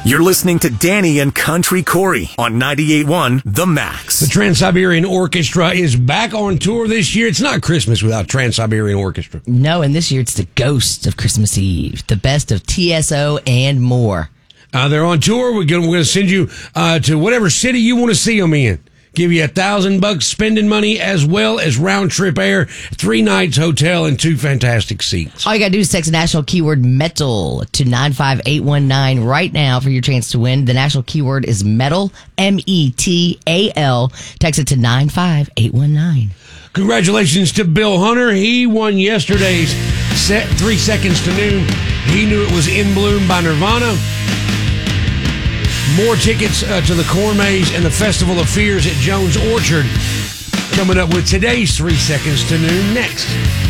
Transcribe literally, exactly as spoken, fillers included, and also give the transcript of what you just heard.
You're listening to Danny and Country Corey on ninety-eight point one The Max. The Trans-Siberian Orchestra is back on tour this year. It's not Christmas without Trans-Siberian Orchestra. No, and this year it's the ghost of Christmas Eve, the best of T S O and more. Uh, they're on tour. We're going to send you uh, to whatever city you want to see them in. Give you a thousand bucks spending money as well as round trip air, three nights hotel, and two fantastic seats. All you got to do is text national keyword metal to nine five eight one nine right now for your chance to win. The national keyword is metal, M E T A L. Text it to nine five eight one nine. Congratulations to Bill Hunter. He won yesterday's set, Three Seconds to Noon. He knew it was In Bloom by Nirvana. More tickets uh, to the Corn Maze and the Festival of Fears at Jones Orchard coming up with today's Three Seconds to Noon next.